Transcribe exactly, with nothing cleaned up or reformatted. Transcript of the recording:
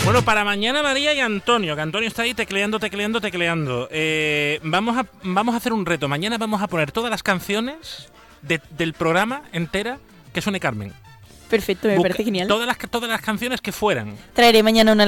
Bueno, para mañana María y Antonio, que Antonio está ahí tecleando, tecleando, tecleando. Eh, vamos, a, vamos a hacer un reto. Mañana vamos a poner todas las canciones de, del programa entera que suene Carmen. Perfecto, me Busca, parece genial. Todas las, todas las canciones que fueran. Traeré mañana una